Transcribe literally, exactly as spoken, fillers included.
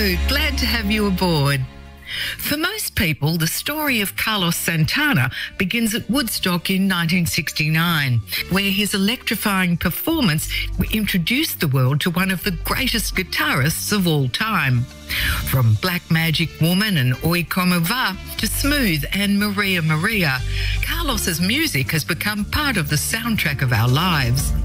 Hello, glad to have you aboard. For most people, the story of Carlos Santana begins at Woodstock in nineteen sixty-nine, where his electrifying performance introduced the world to one of the greatest guitarists of all time. From Black Magic Woman and Oi Como Va to Smooth and Maria Maria, Carlos's music has become part of the soundtrack of our lives.